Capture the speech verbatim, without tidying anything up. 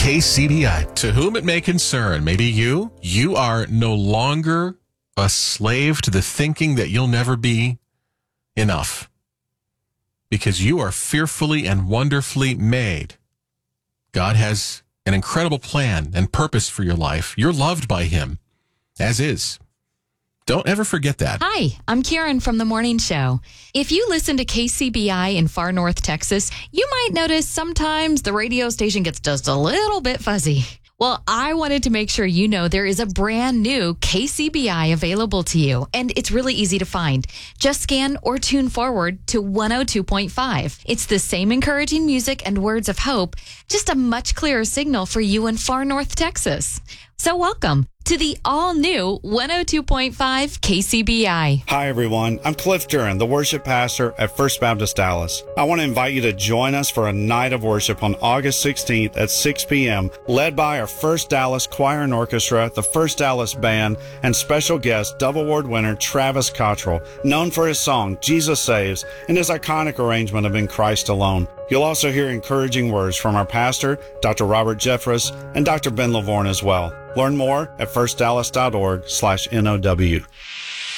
K C B I. To whom it may concern, maybe you, you are no longer a slave to the thinking that you'll never be enough, because you are fearfully and wonderfully made. God has an incredible plan and purpose for your life. You're loved by him, as is. Don't ever forget that. Hi, I'm Karen from The Morning Show. If you listen to K C B I in far north Texas, you might notice sometimes the radio station gets just a little bit fuzzy. Well, I wanted to make sure you know there is a brand new K C B I available to you, and it's really easy to find. Just scan or tune forward to one oh two point five. It's the same encouraging music and words of hope, just a much clearer signal for you in far north Texas. So welcome to the all-new one oh two point five K C B I. Hi, everyone. I'm Cliff Duran, the worship pastor at First Baptist Dallas. I want to invite you to join us for a night of worship on August sixteenth at six p.m., led by our First Dallas Choir and Orchestra, the First Dallas Band, and special guest, Dove Award winner Travis Cottrell, known for his song, Jesus Saves, and his iconic arrangement of In Christ Alone. You'll also hear encouraging words from our pastor, Doctor Robert Jeffress, and Doctor Ben Lavorne as well. Learn more at first dallas dot org slash N O W.